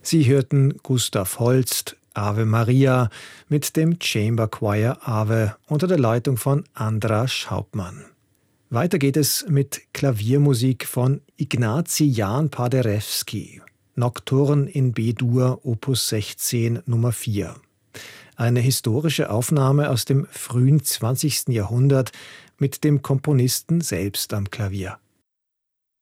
Sie hörten Gustav Holst, Ave Maria mit dem Chamber Choir Ave unter der Leitung von Andras Hauptmann. Weiter geht es mit Klaviermusik von Ignacy Jan Paderewski, Nocturne in B-Dur, Opus 16 Nummer 4. Eine historische Aufnahme aus dem frühen 20. Jahrhundert mit dem Komponisten selbst am Klavier.